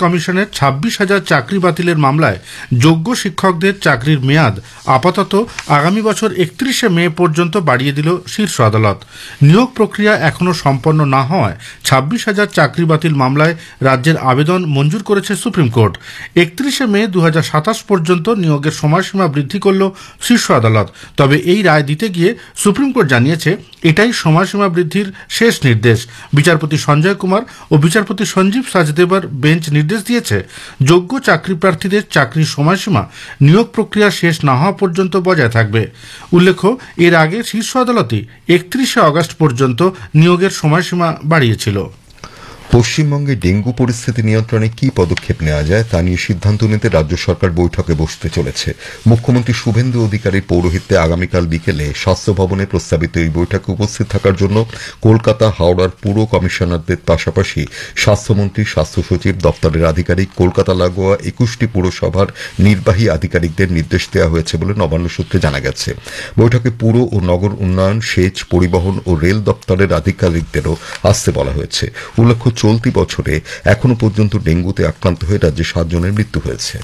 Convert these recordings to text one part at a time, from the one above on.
কমিশনের 26,000 চাকরি বাতিলের মামলায় যোগ্য শিক্ষকদের চাকরির মেয়াদ আপাতত আগামী বছর 31শে মে পর্যন্ত বাড়িয়ে দিল শীর্ষ আদালত। নিয়োগ প্রক্রিয়া এখনও সম্পন্ন না হওয়ায় 26,000 চাকরি বাতিল মামলায় রাজ্যের আবেদন মঞ্জুর করেছে সুপ্রিম কোর্ট। 31শে মে 2027 পর্যন্ত নিয়োগের সময়সীমা বৃদ্ধি করল শীর্ষ আদালত। তবে এই রায় দিতে গিয়ে সুপ্রিম কোর্ট জানিয়েছে এটাই সময়সীমা বৃদ্ধির শেষ নির্দেশ। বিচারপতি সঞ্জয় কুমার ও বিচারপতি সঞ্জীব সাজদেবার বেঞ্চ নির্দেশ দিয়েছে যোগ্য চাকরি প্রার্থীদের চাকরির সময়সীমা নিয়োগ প্রক্রিয়া শেষ না হওয়া পর্যন্ত বজায় থাকবে। উল্লেখ্য, এর আগে শীর্ষ আদালতই 31শে আগস্ট পর্যন্ত নিয়োগের সময়সীমা বাড়িয়েছিল। পশ্চিমবঙ্গে ডেঙ্গু পরিস্থিতি নিয়ন্ত্রণে কি পদক্ষেপ নেওয়া যায় তা নিয়ে সিদ্ধান্ত নিতে রাজ্য সরকার বৈঠকে বসতে চলেছে। মুখ্যমন্ত্রী শুভেন্দু অধিকারীর পৌরোহিত্যে আগামীকাল বিকেলে স্বাস্থ্য ভবনে প্রস্তাবিত এই বৈঠকে উপস্থিত থাকার জন্য কলকাতা হাওড়ার পুর কমিশনারদের পাশাপাশি স্বাস্থ্যমন্ত্রী, স্বাস্থ্য সচিব, দপ্তরের আধিকারিক, কলকাতা লাগোয়া 21টি পুরসভার নির্বাহী আধিকারিকদের নির্দেশ দেওয়া হয়েছে বলে নবান্ন সূত্রে জানা গেছে। বৈঠকে পুর ও নগর উন্নয়ন, সেচ, পরিবহন ও রেল দপ্তরের আধিকারিকদেরও আসতে বলা হয়েছে। উল্লেখ্য, চলতি বছরে এখনো পর্যন্ত ডেঙ্গুতে আক্রান্ত হয়ে রাজ্যে 7 জনের মৃত্যু হয়েছে।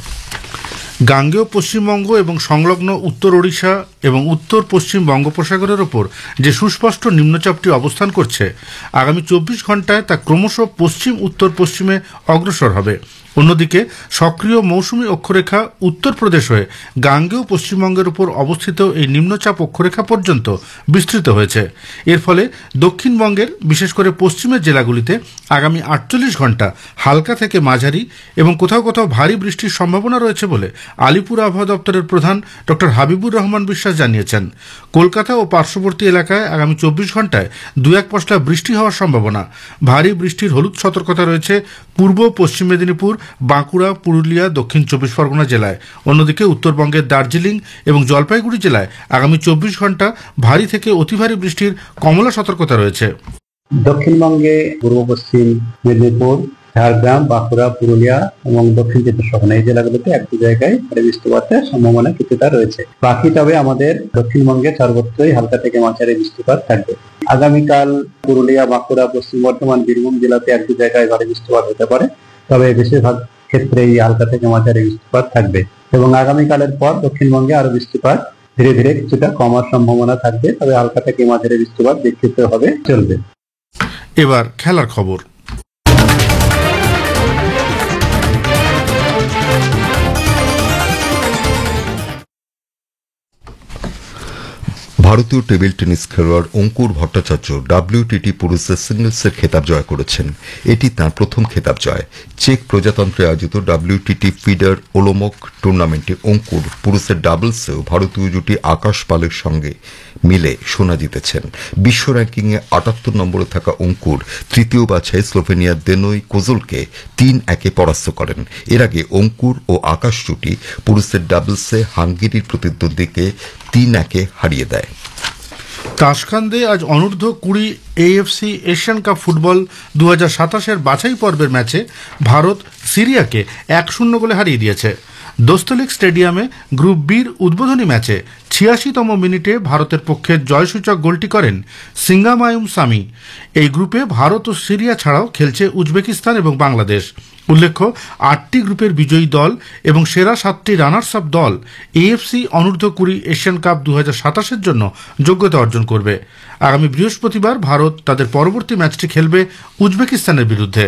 গাঙ্গেয় পশ্চিমবঙ্গ এবং সংলগ্ন উত্তর ওড়িশা এবং উত্তর পশ্চিম বঙ্গোপসাগরের ওপর যে সুস্পষ্ট নিম্নচাপটি অবস্থান করছে, আগামী 24 ঘণ্টায় তা ক্রমশ পশ্চিম উত্তর পশ্চিমে অগ্রসর হবে। অন্যদিকে সক্রিয় মৌসুমী অক্ষরেখা উত্তরপ্রদেশ হয়ে গাঙ্গেয় পশ্চিমবঙ্গের উপর অবস্থিত এই নিম্নচাপ অক্ষরেখা পর্যন্ত বিস্তৃত হয়েছে। এর ফলে দক্ষিণবঙ্গের বিশেষ করে পশ্চিমের জেলাগুলিতে আগামী 48 ঘণ্টা হালকা থেকে মাঝারি এবং কোথাও কোথাও ভারী বৃষ্টির সম্ভাবনা রয়েছে বলে আলিপুর আবহাওয়া দপ্তরের প্রধান ডক্টর হাবিবুর রহমান বিশ্বাস জানিয়েছেন। কলকাতা ও পার্শ্ববর্তী এলাকায় আগামী 24 ঘণ্টায় 2-1 পশলা বৃষ্টি হওয়ার সম্ভাবনা। ভারী বৃষ্টির হলুদ সতর্কতা রয়েছে পূর্ব পশ্চিম মেদিনীপুর, বাঁকুড়া, পুরুলিয়া, দক্ষিণ 24 পরগনা জেলায়। অন্যদিকে উত্তরবঙ্গের দার্জিলিং এবং জলপাইগুড়ি জেলায় আগামী 24 ঘণ্টা ভারী থেকে অতি ভারী বৃষ্টির কমলা সতর্কতা রয়েছে। দক্ষিণবঙ্গে পূর্ব পশ্চিম মেদিনীপুর, ঝাড়গ্রাম, বাঁকুড়া, পুরুলিয়া এবং দক্ষিণ 24 পরগনা এই জেলাগুলোতে 1-2 জায়গায় বৃষ্টিপাতের সম্ভাবনা কিছুটা রয়েছে। বাকি তবে আমাদের দক্ষিণবঙ্গে সর্বত্রই হালকা থেকে মাঝারি বৃষ্টিপাত থাকবে। আগামীকাল পুরুলিয়া, বাঁকুড়া, পশ্চিম বর্ধমান, বীরভূম জেলাতে 1-2 জায়গায় ভারী বৃষ্টিপাত হতে পারে, তবে বেশিরভাগ ক্ষেত্রেই হালকা থেকে মাঝারি বৃষ্টিপাত থাকবে। এবং আগামীকালের পর দক্ষিণবঙ্গে আরো বৃষ্টিপাত ধীরে ধীরে কিছুটা কমার সম্ভাবনা থাকবে, তবে হালকা থেকে মাঝারি বৃষ্টিপাত বিক্ষিপ্ত ভাবে চলবে। এবার খেলার খবর। ভারতীয় টেবিল টেনিস খেলোয়াড় অঙ্কুর ভট্টাচার্য WTT পুরুষদের সিঙ্গলসের খেতাব জয় করেছেন। এটি তাঁর প্রথম খেতাব জয়। চেক প্রজাতন্ত্রে আয়োজিত WTT ফিডার ওলোমক টুর্নামেন্টে অঙ্কুর পুরুষের ডাবলসেও ভারতীয় জুটি আকাশ পালের সঙ্গে মিলে সোনা জিতেছেন। বিশ্ব র্যাঙ্কিংয়ে 78 নম্বরে থাকা অঙ্কুর তৃতীয় বাছাই স্লোভেনিয়ার দেনোই কোজলকে 3-1 পরাস্ত করেন। এর আগে অঙ্কুর ও আকাশ জুটি পুরুষদের ডাবলসে হাঙ্গেরির প্রতিদ্বন্দ্বীকে 3-1 হারিয়ে দেয়। তাশখান্দে আজ অনূর্ধ্ব 20 AFC এশিয়ান কাপ ফুটবল 2027 বাছাই পর্বের ম্যাচে ভারত সিরিয়াকে 1-0 গোলে হারিয়ে দিয়েছে। দোস্তলিক স্টেডিয়ামে গ্রুপ বির উদ্বোধনী ম্যাচে 86তম মিনিটে ভারতের পক্ষে জয়সূচক গোলটি করেন সিঙ্গামায়ুম সামি। এই গ্রুপে ভারত ও সিরিয়া ছাড়াও খেলছে উজবেকিস্তান এবং বাংলাদেশ। উল্লেখ্য, 8টি গ্রুপের বিজয়ী দল এবং সেরা 7টি রানার্স আপ দল AFC অনূর্ধ্ব 20 এশিয়ান কাপ 2027 জন্য যোগ্যতা অর্জন করবে। আগামী বৃহস্পতিবার ভারত তাদের পরবর্তী ম্যাচটি খেলবে উজবেকিস্তানের বিরুদ্ধে।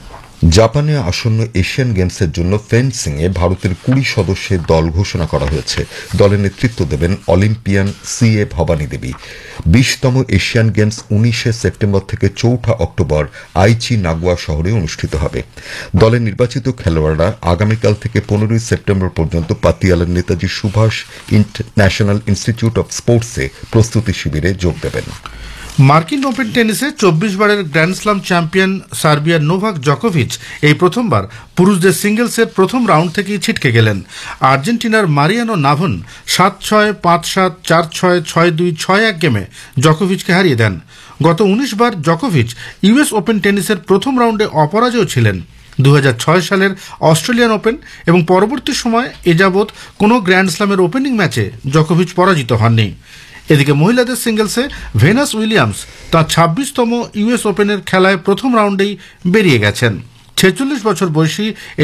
জাপানে আসন্ন এশিয়ান গেমসের জন্য ফেন্সিংয়ে ভারতের 20 সদস্যের দল ঘোষণা করা হয়েছে। দলের নেতৃত্ব দেবেন অলিম্পিয়ান CA ভবানী দেবী। 20তম এশিয়ান গেমস 19শে সেপ্টেম্বর থেকে 4 অক্টোবর আইচি নাগোয়া শহরে অনুষ্ঠিত হবে। দলের নির্বাচিত খেলোয়াড়রা আগামীকাল থেকে 15 সেপ্টেম্বর পর্যন্ত পাতিয়ালার Netaji Subhash national institute of স্পোর্টসে প্রস্তুতি শিবিরে যোগ দেবেন। মার্কিন ওপেন টেনিসে 24 বারের গ্র্যান্ড স্লাম চ্যাম্পিয়ন সার্বিয়ার নোভাক জকোভিচ এই প্রথমবার পুরুষদের সিঙ্গলসের প্রথম রাউন্ড থেকেই ছিটকে গেলেন। আর্জেন্টিনার মারিয়ানো নাভন 7-6, 5-7, 4-6, 6-2, 6-1 গেমে জকোভিচকে হারিয়ে দেন। গত 19 বার জকোভিচ US ওপেন টেনিসের প্রথম রাউন্ডে অপরাজয় ছিলেন। 2006 সালের অস্ট্রেলিয়ান ওপেন এবং পরবর্তী সময় এযাবৎ কোনো গ্র্যান্ড স্লামের ওপেনিং ম্যাচে জকোভিচ পরাজিত হননি। এদিকে মহিলাদের সিঙ্গলসে ভেনাস উইলিয়ামস তাঁর 26তম US ওপেনের খেলায় প্রথম রাউন্ডেই বেরিয়ে গেছেন। 46 বছর বয়সী